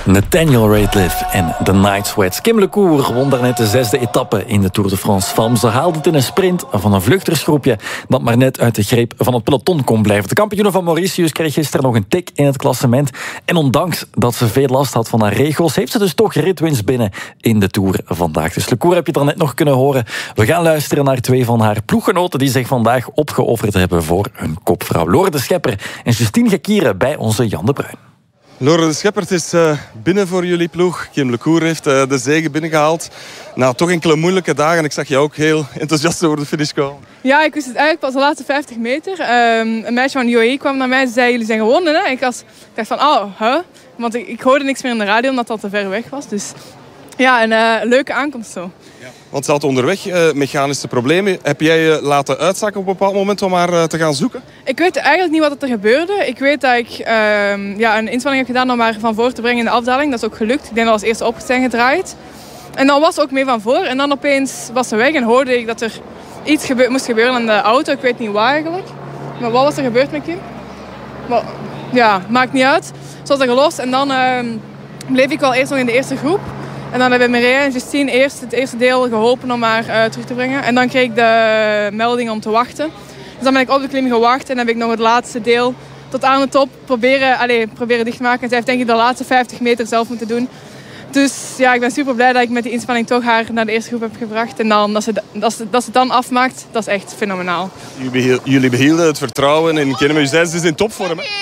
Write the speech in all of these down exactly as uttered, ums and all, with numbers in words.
Nathaniel Rateliff en The Night Sweats. Kim LeCour won daarnet de zesde etappe in de Tour de France Femmes. Ze haalde het in een sprint van een vluchtersgroepje dat maar net uit de greep van het peloton kon blijven. De kampioene van Mauritius kreeg gisteren nog een tik in het klassement. En ondanks dat ze veel last had van haar regels, heeft ze dus toch ritwinst binnen in de Tour vandaag. Dus LeCour heb je er net nog kunnen horen. We gaan luisteren naar twee van haar ploeggenoten die zich vandaag opgeofferd hebben voor hun kopvrouw. Lore de Schepper en Justine Gekiere bij onze Jan de Bruin. Lore de Schepper, het is uh, binnen voor jullie ploeg. Kim LeCour heeft uh, de zege binnengehaald. Na toch enkele moeilijke dagen. Ik zag je ook heel enthousiast over de finish komen. Ja, ik wist het eigenlijk pas de laatste vijftig meter. Um, een meisje van U A E kwam naar mij en zei, jullie zijn gewonnen. Hè? Ik, was, ik dacht van, oh, huh? Want ik, ik hoorde niks meer in de radio omdat het al te ver weg was. Dus ja, een uh, leuke aankomst zo. Ja. Want ze had onderweg uh, mechanische problemen. Heb jij je laten uitzakken op een bepaald moment om haar uh, te gaan zoeken? Ik weet eigenlijk niet wat er gebeurde. Ik weet dat ik uh, ja, een inspanning heb gedaan om haar van voor te brengen in de afdaling. Dat is ook gelukt. Ik denk dat we als eerste op zijn gedraaid. En dan was ze ook mee van voor. En dan opeens was ze weg en hoorde ik dat er iets gebe- moest gebeuren aan de auto. Ik weet niet waar eigenlijk. Maar wat was er gebeurd met Kim? Maar, ja, maakt niet uit. Ze was er gelost en dan uh, bleef ik wel eerst nog in de eerste groep. En dan hebben Mireille en Justine eerst het eerste deel geholpen om haar uh, terug te brengen. En dan kreeg ik de melding om te wachten. Dus dan ben ik op de klim gewacht en heb ik nog het laatste deel tot aan de top proberen, allez, proberen dicht te maken. En zij heeft denk ik de laatste vijftig meter zelf moeten doen. Dus ja, ik ben super blij dat ik met die inspanning toch haar naar de eerste groep heb gebracht. En dan, dat, ze, dat, ze, dat ze het dan afmaakt, dat is echt fenomenaal. Jullie behielden het vertrouwen in Kim. U zei, ze is in topvorm. Hè?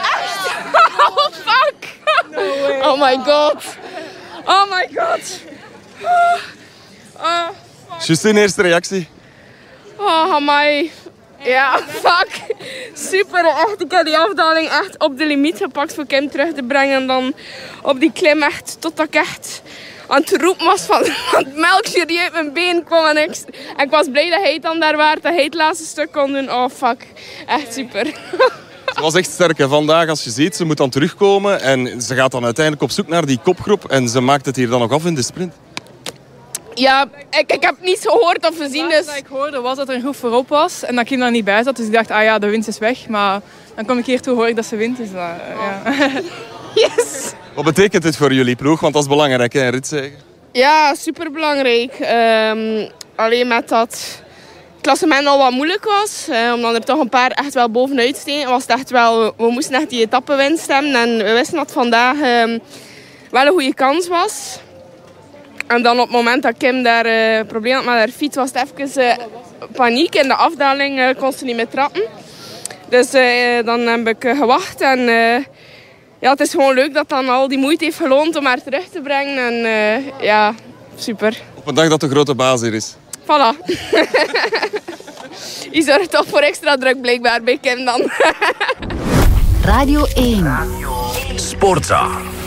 Oh, fuck! No oh my god! Oh my god. Oh, oh, Justine, eerste reactie? Oh, amai. Ja, fuck. Super, echt. Ik heb die afdaling echt op de limiet gepakt voor Kim terug te brengen. En dan op die klim echt, totdat ik echt aan het roepen was van het melkje die uit mijn been kwam. En ik, en ik was blij dat hij dan daar was, dat hij het laatste stuk kon doen. Oh, fuck. Echt super. Ze was echt sterk. Hè. Vandaag, als je ziet, ze moet dan terugkomen. En ze gaat dan uiteindelijk op zoek naar die kopgroep. En ze maakt het hier dan nog af in de sprint. Ja, ik, ik heb niets gehoord of gezien. Dus... Wat ik hoorde was dat er een groep voorop was. En dat Kim er niet bij zat. Dus ik dacht, ah ja, de winst is weg. Maar dan kom ik hier toe, hoor ik dat ze wint. Dus, uh, ja. Yes! Wat betekent dit voor jullie ploeg? Want dat is belangrijk, hè, een ritzege. Ja, superbelangrijk. Um, alleen met dat het klassement al wat moeilijk was. Uh, omdat er toch een paar echt wel bovenuit steken. Was het echt wel, we moesten echt die etappenwinst hebben. En we wisten dat vandaag um, wel een goede kans was. En dan op het moment dat Kim daar uh, probleem had met haar fiets, was het even uh, paniek. In de afdaling uh, kon ze niet meer trappen. Dus uh, dan heb ik uh, gewacht. En uh, ja, het is gewoon leuk dat dan al die moeite heeft geloond om haar terug te brengen. En uh, ja, super. Op een dag dat de grote baas hier is. Voilà. Je zorgt toch voor extra druk blijkbaar bij Kim dan. Radio één. Sportza.